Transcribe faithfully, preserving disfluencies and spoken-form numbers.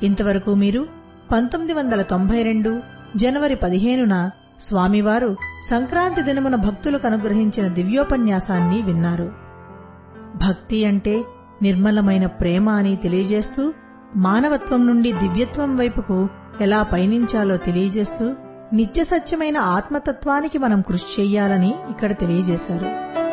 ఇంతవరకు మీరు పంతొమ్మిది వందల తొంభై రెండు జనవరి పదిహేనున స్వామివారు సంక్రాంతి దినమున భక్తులకు అనుగ్రహించిన దివ్యోపన్యాసాన్ని విన్నారు. భక్తి అంటే నిర్మలమైన ప్రేమ అని తెలియజేస్తూ, మానవత్వం నుండి దివ్యత్వం వైపుకు ఎలా పయనించాలో తెలియజేస్తూ, నిత్య సత్యమైన ఆత్మతత్వానికి మనం కృషి చెయ్యాలని ఇక్కడ తెలియజేశారు.